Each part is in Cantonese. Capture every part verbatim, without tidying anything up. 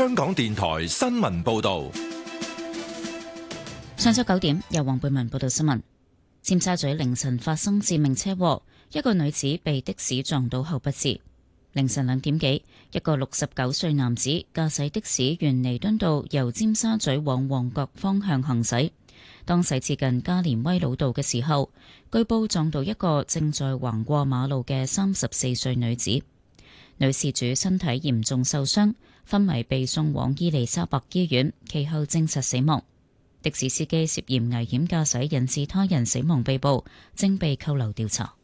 香港電台新聞報道。 上晝九點，由黃貝文報道新聞。尖沙咀凌晨發生致命車禍，一個女子被的士撞到後不治。凌晨兩點幾，一個六十九歲男子駕駛的士沿彌敦道由尖沙咀往旺角方向行駛，當駛至近加連威老道嘅時候，據報撞到一個正在橫過馬路嘅三十四歲女子。女事主身體嚴重受傷，昏迷被送往伊利沙伯醫院，其後證實死亡。的士司機涉嫌危險駕駛引致他人死亡被捕，正被扣留調查。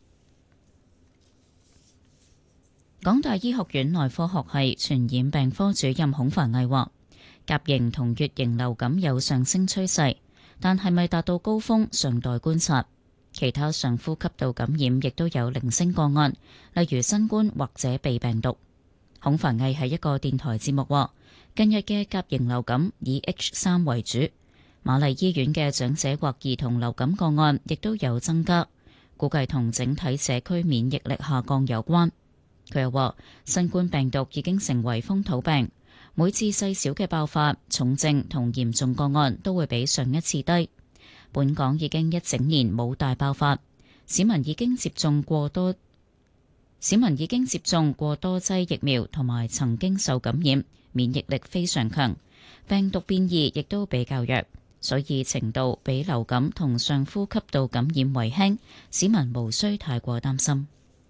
港大醫學院內科學系傳染病科主任孔凡毅話，甲型同乙型流感有上升趨勢，但係咪達到高峰尚待觀察。其他上呼吸道感染亦都有零星個案，例如新冠或者鼻病毒。孔凡毅喺一個電台節目話，近日嘅甲型流感以 H 三為主。瑪麗醫院嘅長者或兒童流感個案亦都有增加，估計同整體社區免疫力下降有關。佢又話，新冠病毒已經成為風土病，每次細小嘅爆發、重症同嚴重個案都會比上一次低。本港已經一整年冇大爆發，市民已經接種過多，市民已經接種過多劑疫苗同埋曾經受感染，免疫力非常強，病毒變異亦都比較弱。所以程度比流感同上呼吸道感染為輕，市民無需太過擔心。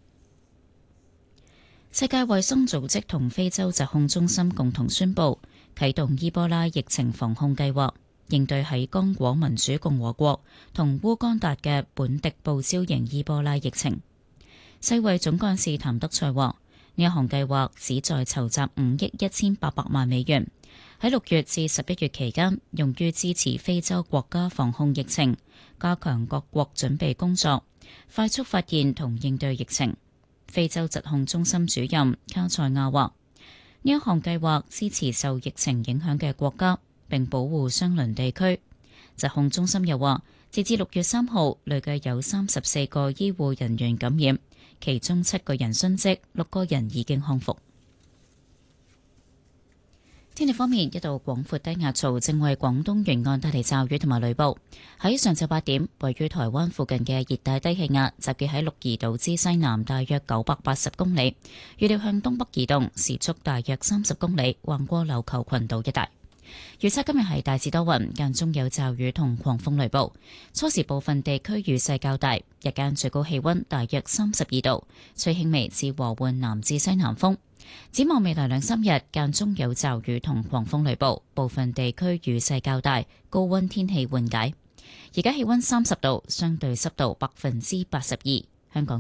世界衛生組織同非洲疾控中心共同宣布啟動伊波拉疫情防控計劃，應對喺剛果民主共和國同烏干達嘅本地報銷型伊波拉疫情。世衛總幹事譚德塞話，呢一項計劃旨在籌集五億一千八百萬美元，喺六月至十一月期間，用於支持非洲國家防控疫情，加強各國準備工作，快速發現同應對疫情。非洲疾控中心主任卡塞亞話，呢一項計劃支持受疫情影響嘅國家，並保護相鄰地區。疾控中心又話，截至六月三號，累計有三十四個醫護人員感染，其中七個人殉職，六個人已經康復。天氣方面，一道廣闊低壓槽正為廣東沿岸帶嚟驟雨同埋雷暴。喺上晝八點，位於台灣附近嘅熱帶低氣壓集結喺鹿兒島之西南大約九百八十公里，預料向東北移動，時速大約三十公里，橫過琉球群島一帶。預測今日係大致多雲，間中有驟雨同狂風雷暴，初時部分地區雨勢較大，日間最高氣溫大約三十二度，吹輕微至和緩南至西南風。展望未來兩三日，間中有驟雨同狂風雷暴，部分地區雨勢較大，高溫天氣緩解。而家氣溫三十度，相對濕度百分之八十二。